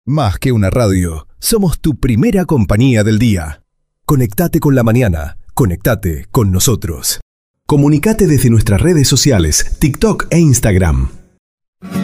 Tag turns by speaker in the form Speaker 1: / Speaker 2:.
Speaker 1: Más que una radio, somos tu primera compañía del día. Conectate con la mañana, conectate con nosotros. Comunicate desde nuestras redes sociales, TikTok e Instagram.